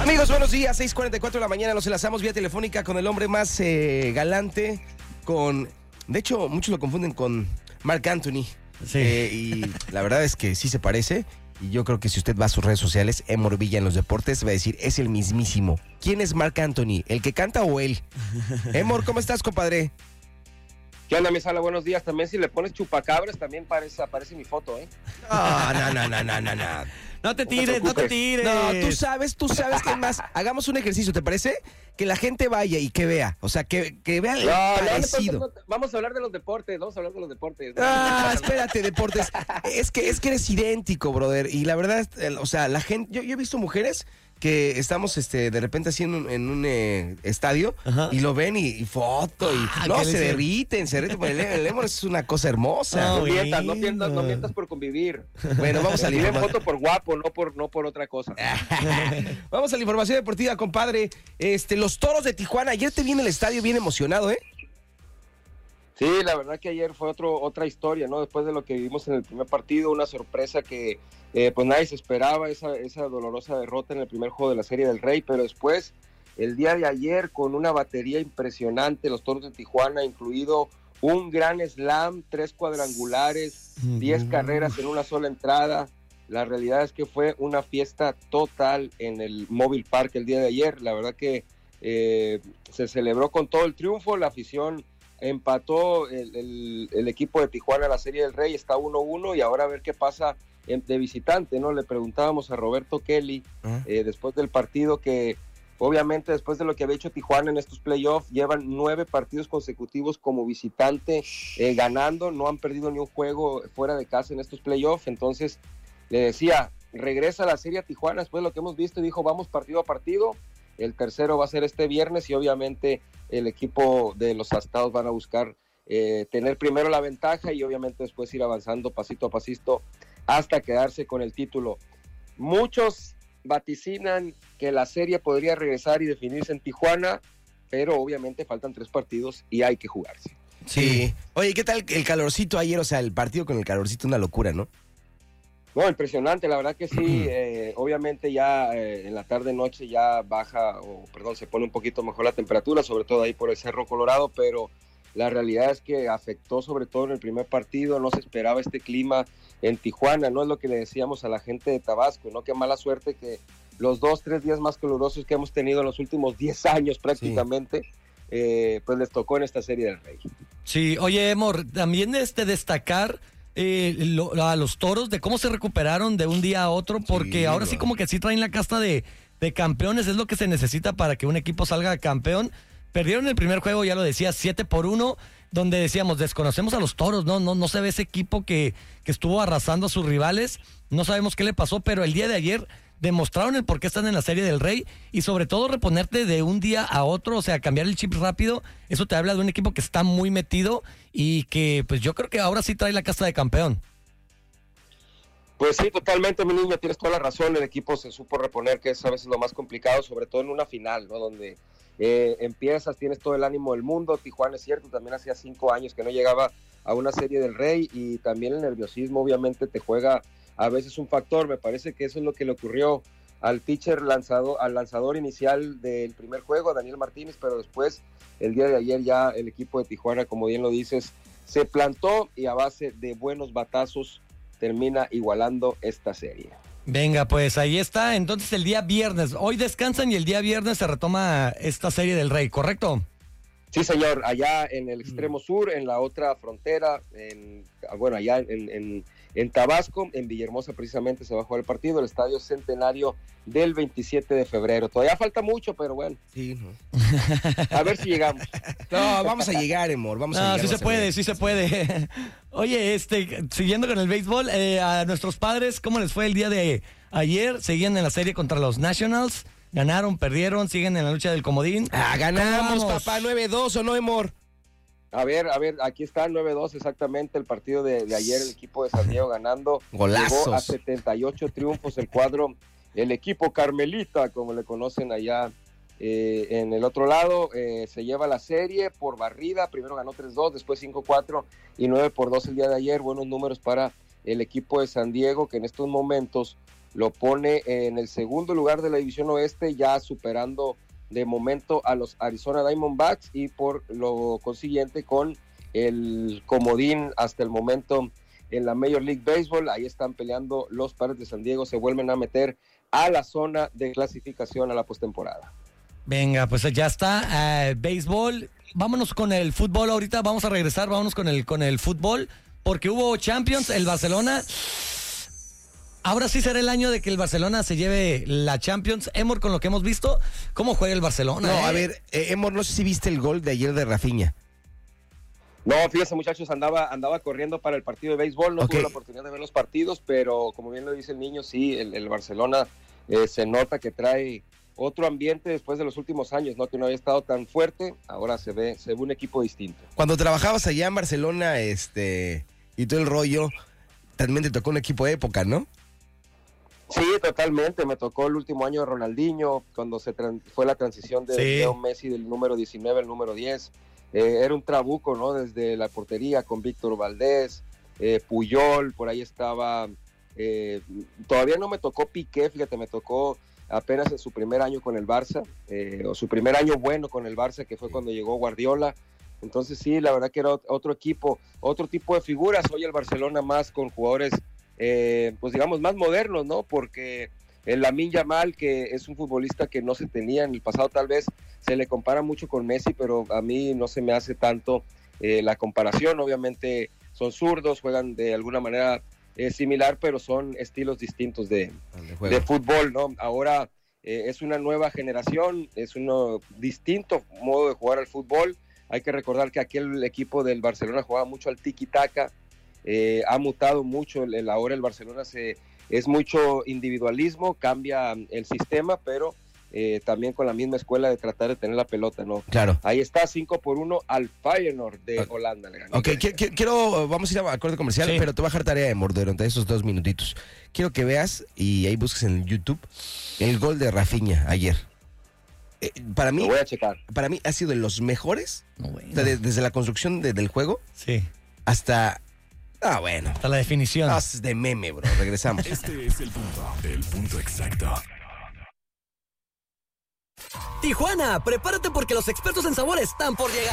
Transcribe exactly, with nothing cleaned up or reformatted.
Amigos, buenos días, seis cuarenta y cuatro de la mañana, nos enlazamos vía telefónica con el hombre más eh, galante, con... De hecho, muchos lo confunden con Marc Anthony, Sí. eh, y la verdad es que sí se parece, y yo creo que si usted va a sus redes sociales, Emor Villa en los deportes, va a decir, es el mismísimo. ¿Quién es Marc Anthony? ¿El que canta o él? Emor, ¿cómo estás, compadre? ¿Qué onda, mi sala? Buenos días. También si le pones chupacabras, también parece, aparece mi foto, ¿eh? No, no, no, no, no, no, no. No te No te tires, no te preocupes. tires. No, tú sabes, tú sabes que más. Hagamos un ejercicio, ¿te parece? Que la gente vaya y que vea. O sea, que, que vea el No, no, parecido. no, no, vamos a hablar de los deportes, vamos a hablar de los deportes. Ah, espérate, deportes. Es que, es que eres idéntico, brother. Y la verdad, el- o sea, la gente. Yo, yo he visto mujeres que estamos este, de repente así en un, en un eh, estadio Ajá. y lo ven y, y foto y Ah, no, ¿qué se le dicen? derriten, se derriten. El, el Lemon es una cosa hermosa. No, No mientas, no bueno. mientas, no mientas por convivir. Bueno, vamos a la Piden información. foto por guapo, no por, no por otra cosa. Vamos a la información deportiva, compadre. Este, los Toros de Tijuana. Ayer te vi en el estadio bien emocionado, ¿eh? Sí, la verdad que ayer fue otro, otra historia, ¿no? Después de lo que vivimos en el primer partido, una sorpresa que eh, pues nadie se esperaba, esa, esa dolorosa derrota en el primer juego de la Serie del Rey, pero después, el día de ayer, con una batería impresionante, los Toros de Tijuana, incluido un gran slam, tres cuadrangulares, diez carreras en una sola entrada. La realidad es que fue una fiesta total en el Mobile Park el día de ayer. La verdad que eh, se celebró con todo el triunfo, la afición empató el, el, el equipo de Tijuana la Serie del Rey, está uno uno y ahora a ver qué pasa en, de visitante, ¿no? Le preguntábamos a Roberto Kelly ¿Ah? eh, después del partido que obviamente después de lo que había hecho Tijuana en estos playoffs, llevan nueve partidos consecutivos como visitante eh, ganando, no han perdido ni un juego fuera de casa en estos playoffs, entonces le decía, regresa a la Serie a Tijuana después de lo que hemos visto y dijo, vamos partido a partido. El tercero va a ser este viernes y obviamente el equipo de los Astados van a buscar eh, tener primero la ventaja y obviamente después ir avanzando pasito a pasito hasta quedarse con el título. Muchos vaticinan que la serie podría regresar y definirse en Tijuana, pero obviamente faltan tres partidos y hay que jugarse. Sí. Oye, ¿qué tal el calorcito ayer? O sea, el partido con el calorcito, una locura, ¿no? No, impresionante, la verdad que sí, eh, obviamente ya eh, en la tarde-noche ya baja, o perdón, se pone un poquito mejor la temperatura, sobre todo ahí por el Cerro Colorado, pero la realidad es que afectó sobre todo en el primer partido, no se esperaba este clima en Tijuana, no es lo que le decíamos a la gente de Tabasco, ¿no? Qué mala suerte que los dos, tres días más calurosos que hemos tenido en los últimos diez años prácticamente, sí. eh, pues les tocó en esta Serie del Rey. Sí, oye, Emor, también este destacar... Eh, lo, a los Toros de cómo se recuperaron de un día a otro, porque Sí, ahora no. sí como que sí traen la casta de, de campeones, es lo que se necesita para que un equipo salga campeón. Perdieron el primer juego, ya lo decía, siete por uno, donde decíamos, desconocemos a los Toros, no, no, no se ve ese equipo que, que estuvo arrasando a sus rivales, no sabemos qué le pasó, pero el día de ayer demostraron el por qué están en la Serie del Rey y sobre todo reponerte de un día a otro, o sea, cambiar el chip rápido, eso te habla de un equipo que está muy metido y que pues yo creo que ahora sí trae la casta de campeón. Pues sí, totalmente, mi niño, tienes toda la razón, el equipo se supo reponer, que es a veces lo más complicado, sobre todo en una final, ¿no? Donde eh, empiezas, tienes todo el ánimo del mundo, Tijuana es cierto, también hacía cinco años que no llegaba a una Serie del Rey y también el nerviosismo obviamente te juega a veces un factor, me parece que eso es lo que le ocurrió al pitcher lanzado, al lanzador inicial del primer juego, Daniel Martínez, pero después, el día de ayer ya el equipo de Tijuana, como bien lo dices, se plantó y a base de buenos batazos termina igualando esta serie. Venga, pues ahí está, entonces el día viernes, hoy descansan y el día viernes se retoma esta Serie del Rey, ¿correcto? Sí, señor, allá en el extremo sur, en la otra frontera, en, bueno, allá en, en, en Tabasco, en Villahermosa precisamente se va a jugar el partido, el Estadio Centenario del veintisiete de febrero. Todavía falta mucho, pero bueno. Sí, ¿no? A ver si llegamos. No, vamos a llegar, amor, vamos a No, llegar. sí se vamos a puede, ver. sí se puede. Oye, este, siguiendo con el béisbol, eh, a nuestros padres, ¿cómo les fue el día de ayer? Seguían en la serie contra los Nationals. Ganaron, perdieron, siguen en la lucha del comodín. Ah, ganamos, ¿Cómo vamos? papá, nueve dos, ¿o no, amor? A ver, a ver, aquí está nueve dos exactamente el partido de, de ayer, el equipo de San Diego ganando. Golazos. Llegó a setenta y ocho triunfos el cuadro, el equipo Carmelita, como le conocen allá eh, en el otro lado, eh, se lleva la serie por barrida, primero ganó tres dos, después cinco cuatro y nueve por dos el día de ayer, buenos números para el equipo de San Diego, que en estos momentos lo pone en el segundo lugar de la división oeste, ya superando de momento a los Arizona Diamondbacks y por lo consiguiente con el comodín hasta el momento en la Major League Baseball. Ahí están peleando los Padres de San Diego, se vuelven a meter a la zona de clasificación a la postemporada. Venga, pues ya está, eh, béisbol. Vámonos con el fútbol ahorita, vamos a regresar, vámonos con el, con el fútbol, porque hubo Champions, el Barcelona. Ahora sí será el año de que el Barcelona se lleve la Champions. Emor, con lo que hemos visto, ¿cómo juega el Barcelona? No, eh? a ver, eh, Emor, no sé si viste el gol de ayer de Rafinha. No, fíjese muchachos, andaba andaba corriendo para el partido de béisbol, no okay. tuve la oportunidad de ver los partidos, pero como bien lo dice el niño, sí, el, el Barcelona eh, se nota que trae otro ambiente después de los últimos años, ¿no? Que no había estado tan fuerte, ahora se ve, se ve un equipo distinto. Cuando trabajabas allá en Barcelona, este, y todo el rollo, también te tocó un equipo de época, ¿no? Sí, totalmente, me tocó el último año de Ronaldinho, cuando se tran- fue la transición de Sí. Leo Messi del número diecinueve al número diez, eh, era un trabuco, ¿no? Desde la portería con Víctor Valdés, eh, Puyol, por ahí estaba, eh, todavía no me tocó Piqué, fíjate, me tocó apenas en su primer año con el Barça, eh, o su primer año bueno con el Barça, que fue cuando llegó Guardiola. Entonces sí, la verdad que era otro equipo, otro tipo de figuras. Hoy el Barcelona más con jugadores, eh, pues digamos, más modernos, ¿no? Porque el Lamine Yamal, que es un futbolista que no se tenía en el pasado, tal vez se le compara mucho con Messi, pero a mí no se me hace tanto eh, la comparación. Obviamente son zurdos, juegan de alguna manera eh, similar, pero son estilos distintos de, de, de fútbol, ¿no? Ahora eh, es una nueva generación, es un distinto modo de jugar al fútbol. Hay que recordar que aquel equipo del Barcelona jugaba mucho al tiki-taka, eh, ha mutado mucho, el, el, ahora el Barcelona se, es mucho individualismo, cambia el sistema, pero eh, también con la misma escuela de tratar de tener la pelota, ¿no? Claro. Ahí está, cinco por uno al Feyenoord de Holanda. Le ganó. Ok, quiero, quiero, vamos a ir a acuerdo comercial, sí. Pero te voy a dejar tarea de morder durante esos dos minutitos. Quiero que veas, y ahí busques en YouTube, el gol de Rafinha ayer. Eh, para mí, lo voy a checar. Para mí ha sido de los mejores, no, bueno. de, desde la construcción de, del juego, sí, hasta, ah bueno, hasta la definición. Ah, es de meme, bro. Regresamos. Este es el punto, el punto exacto. Tijuana, prepárate porque los expertos en sabor están por llegar.